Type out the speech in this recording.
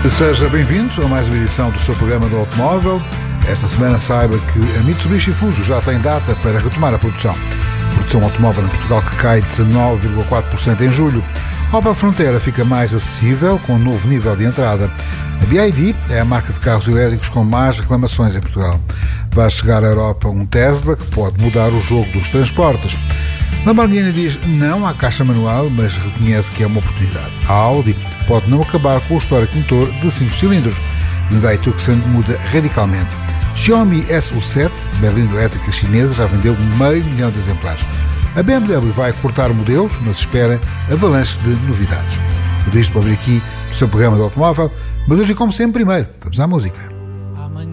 Seja bem-vindo a mais uma edição do seu programa do automóvel. Esta semana saiba que a Mitsubishi Fuso já tem data para retomar a produção. A produção automóvel em Portugal que cai 19,4% em julho. A Opel Frontera fica mais acessível com um novo nível de entrada. A BYD é a marca de carros elétricos com mais reclamações em Portugal. Vai chegar à Europa um Tesla que pode mudar o jogo dos transportes. Lamborghini diz não à caixa manual, mas reconhece que é uma oportunidade. A Audi pode não acabar com o histórico motor de 5 cilindros. Hyundai Tucson muda radicalmente. Xiaomi SU7, berlina elétrica chinesa, já vendeu 500 mil de exemplares. A BMW vai cortar modelos, mas espera avalanche de novidades. Tudo isto para ver aqui no seu programa de automóvel, mas hoje, como sempre, primeiro, vamos à música.